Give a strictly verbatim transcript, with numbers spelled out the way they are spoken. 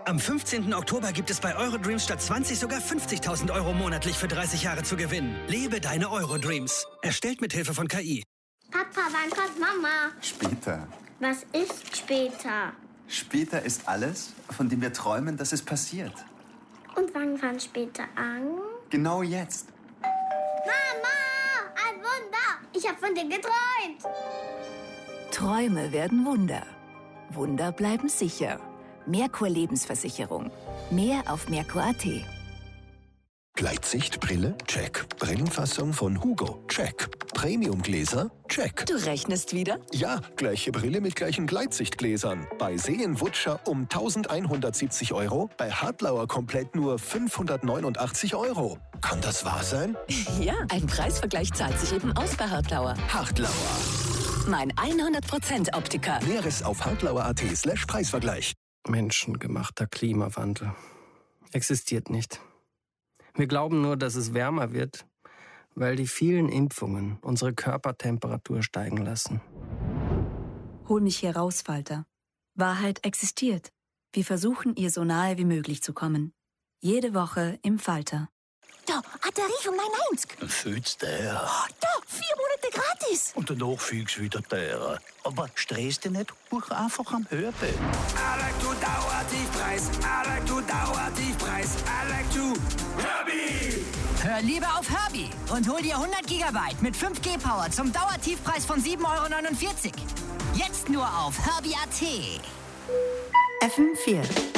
Am fünfzehnten Oktober gibt es bei Eurodreams statt zwanzig sogar fünfzigtausend Euro monatlich für dreißig Jahre zu gewinnen. Lebe deine Eurodreams. Erstellt mit Hilfe von K I. Papa, wann kommt Mama? Später. Was ist später? Später ist alles, von dem wir träumen, dass es passiert. Und wann fängt später an? Genau jetzt. Mama, ein Wunder! Ich habe von dir geträumt. Träume werden Wunder. Wunder bleiben sicher. Merkur Lebensversicherung. Mehr auf merkur punkt at. Gleitsichtbrille? Check. Brillenfassung von Hugo? Check. Premiumgläser? Check. Du rechnest wieder? Ja, gleiche Brille mit gleichen Gleitsichtgläsern. Bei Seenwutscher um eintausendeinhundertsiebzig Euro, bei Hartlauer komplett nur fünfhundertneunundachtzig Euro. Kann das wahr sein? Ja, ein Preisvergleich zahlt sich eben aus bei Hartlauer. Hartlauer. Mein hundert Prozent Optiker. Näheres auf hartlauer punkt at slash Preisvergleich. Menschengemachter Klimawandel existiert nicht. Wir glauben nur, dass es wärmer wird, weil die vielen Impfungen unsere Körpertemperatur steigen lassen. Hol mich hier raus, Falter. Wahrheit existiert. Wir versuchen, ihr so nahe wie möglich zu kommen. Jede Woche im Falter. Da, Batterie von neun neunzig. Fühlst der? Oh, da, vier Monate gratis. Und danach fühlst du wieder der. Aber stress dich nicht, buch einfach am Hörbild. I like to Dauertiefpreis, I like to Dauertiefpreis, I like to Herbie. Hör lieber auf Herbie und hol dir hundert Gigabyte mit fünf G Power zum Dauertiefpreis von sieben Euro neunundvierzig. Jetzt nur auf Herbie punkt at. F M vier.